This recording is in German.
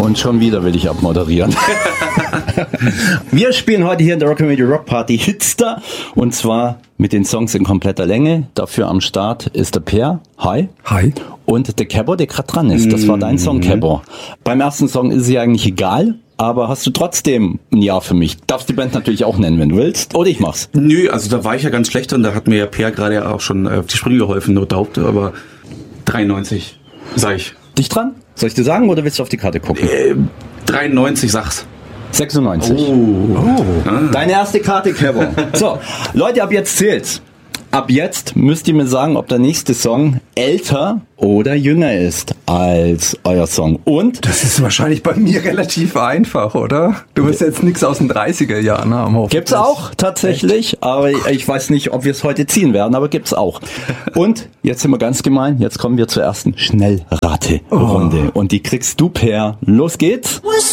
Und schon wieder will ich abmoderieren. Wir spielen heute hier in der Rock'n'Radio Rock Party Hitster. Und zwar mit den Songs in kompletter Länge. Dafür am Start ist der Per. Hi. Hi. Und der Cabbo, der gerade dran ist. Das war dein Song, Cabbo. Beim ersten Song ist es ja eigentlich egal. Aber hast du trotzdem ein Ja für mich? Darfst die Band natürlich auch nennen, wenn du willst. Oder ich mach's. Nö, also da war ich ja ganz schlecht drin. Da hat mir ja Per gerade ja auch schon auf die Sprünge geholfen, no doubt. Aber 93, sag ich. Dich dran? Soll ich dir sagen oder willst du auf die Karte gucken? 93, sag's. 96. Deine erste Karte, Cabbo. So, Leute, ab jetzt zählt's. Ab jetzt müsst ihr mir sagen, ob der nächste Song älter oder jünger ist als euer Song. Und Das ist wahrscheinlich bei mir relativ einfach, oder? Du wirst jetzt nichts aus den 30er Jahren haben. gibt's auch tatsächlich, aber ich weiß nicht, ob wir es heute ziehen werden, aber gibt's auch. Und jetzt sind wir ganz gemein, jetzt kommen wir zur ersten Schnellrate-Runde. Und die kriegst du, Per. Los geht's.